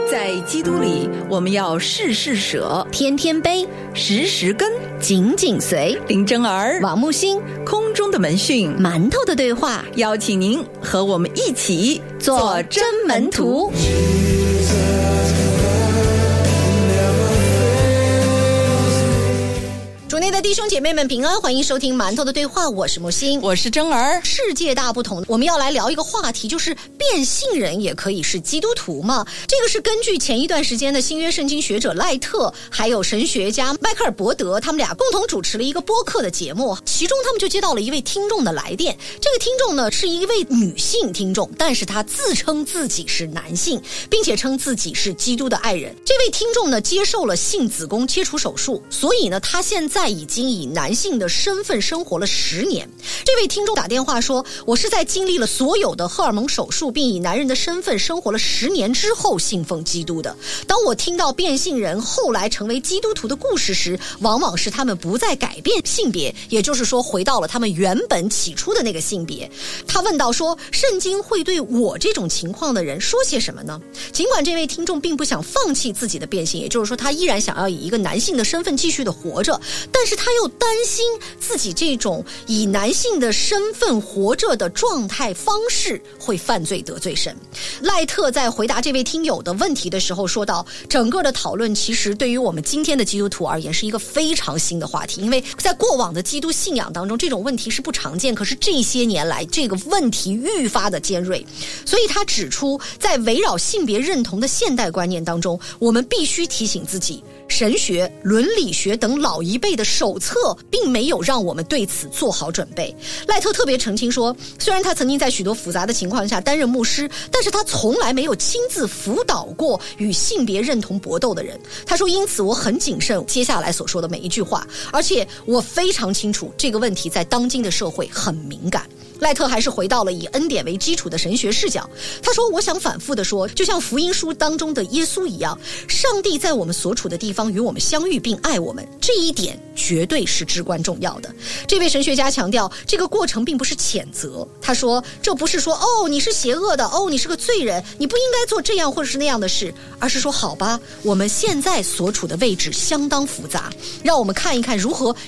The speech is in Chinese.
在基督里，我们要事事舍， 天天悲， 时时跟， 紧紧随。 林真儿、 王木星， 空中的门讯， 馒头的对话， 邀请您和我们一起做真门徒。主内的弟兄姐妹们平安，欢迎收听馒头的对话，我是木星， 我是真儿。 世界大不同，我们要来聊一个话题，就是变性人也可以是基督徒吗？这个是根据前一段时间的新约圣经学者赖特还有神学家迈克尔伯德，他们俩共同主持了一个播客的节目，其中他们就接到了一位听众的来电。这个听众呢是一位女性听众，但是她自称自己是男性，并且称自己是基督的爱人。这位听众呢接受了性子宫切除手术，所以呢他现在已经以男性的身份生活了10年。这位听众打电话说，我是在经历了所有的荷尔蒙手术并以男人的身份生活了10年之后信奉基督的。当我听到变性人后来成为基督徒的故事时，往往是他们不再改变性别，也就是说回到了他们原本起初的那个性别。他问到说，圣经会对我这种情况的人说些什么呢？尽管这位听众并不想放弃自己的变性，也就是说他依然想要以一个男性的身份继续的活着，但是他又担心自己这种以男性的身份活着的状态方式会犯罪得罪神。赖特在回答这位听友的问题的时候说到，整个的讨论其实对于我们今天的基督徒而言是一个非常新的话题，因为在过往的基督信仰当中这种问题是不常见，可是这些年来这个问题愈发的尖锐。所以他指出，在围绕性别认同的现代观念当中，我们必须提醒自己，神学、伦理学等老一辈的手册并没有让我们对此做好准备。赖特特别澄清说，虽然他曾经在许多复杂的情况下担任牧师，但是他从来没有亲自辅导过与性别认同搏斗的人。他说，因此我很谨慎接下来所说的每一句话，而且我非常清楚这个问题在当今的社会很敏感。赖特还是回到了以恩典为基础的神学视角。他说，我想反复地说，就像福音书当中的耶稣一样，上帝在我们所处的地方与我们相遇并爱我们，这一点绝对是至关重要的。这位神学家强调，这个过程并不是谴责。他说，这不是说你是邪恶的，你是个罪人，你不应该做这样或者是那样的事，而是说好吧，我们现在所处的位置相当复杂，让我们看一看如何